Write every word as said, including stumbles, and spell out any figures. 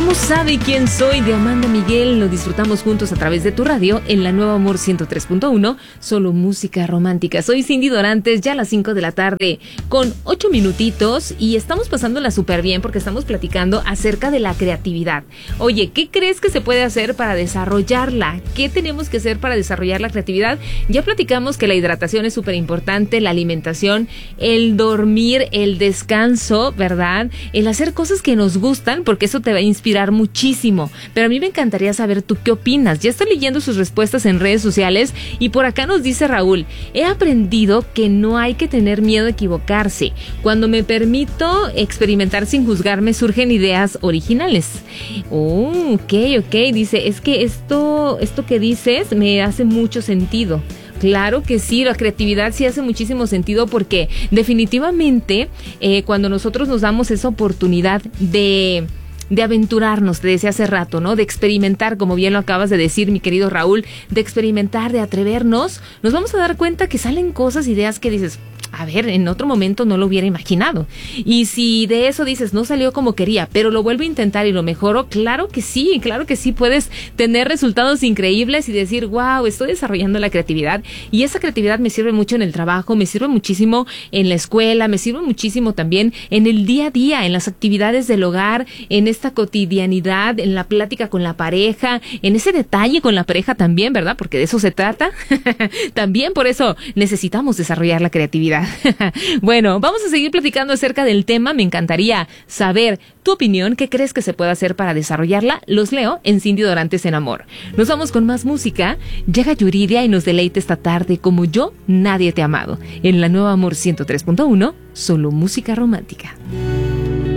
¿Cómo sabe quién soy? De Amanda Miguel. Lo disfrutamos juntos a través de tu radio en la Nueva Amor ciento tres punto uno. Solo música romántica. Soy Cindy Dorantes, ya a las cinco de la tarde con ocho minutitos y estamos pasándola súper bien porque estamos platicando acerca de la creatividad. Oye, ¿qué crees que se puede hacer para desarrollarla? ¿Qué tenemos que hacer para desarrollar la creatividad? Ya platicamos que la hidratación es súper importante, la alimentación, el dormir, el descanso, ¿verdad? El hacer cosas que nos gustan, porque eso te va a inspirar muchísimo. Pero a mí me encantaría saber tú qué opinas. Ya estoy leyendo sus respuestas en redes sociales y por acá nos dice Raúl: he aprendido que no hay que tener miedo a equivocarse. Cuando me permito experimentar sin juzgarme, surgen ideas originales. Oh, ok, ok. Dice, es que esto, esto que dices me hace mucho sentido. Claro que sí, la creatividad sí hace muchísimo sentido porque definitivamente eh, cuando nosotros nos damos esa oportunidad de... de aventurarnos, te decía hace rato, ¿no? De experimentar, como bien lo acabas de decir, mi querido Raúl, de experimentar, de atrevernos, nos vamos a dar cuenta que salen cosas, ideas que dices, a ver, en otro momento no lo hubiera imaginado. Y si de eso dices, no salió como quería, pero lo vuelvo a intentar y lo mejoro, claro que sí, claro que sí puedes tener resultados increíbles y decir, wow, estoy desarrollando la creatividad y esa creatividad me sirve mucho en el trabajo, me sirve muchísimo en la escuela, me sirve muchísimo también en el día a día, en las actividades del hogar, en esta cotidianidad, en la plática con la pareja, en ese detalle con la pareja también, ¿verdad? Porque de eso se trata. También por eso necesitamos desarrollar la creatividad. Bueno, vamos a seguir platicando acerca del tema. Me encantaría saber tu opinión. ¿Qué crees que se puede hacer para desarrollarla? Los leo en Cindy Dorantes en Amor. Nos vamos con más música. Llega Yuridia y nos deleita esta tarde como yo, nadie te ha amado. En la Nueva Amor ciento tres punto uno, solo música romántica.